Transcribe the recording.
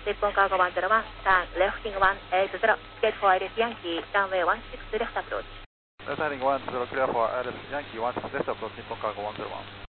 日本カーゴ101、turn lefting 180, get for Iris Yankee, runway 16 left approach. Left heading 10, clear for Iris Yankee 16 left approach, Nippon Cargo 101.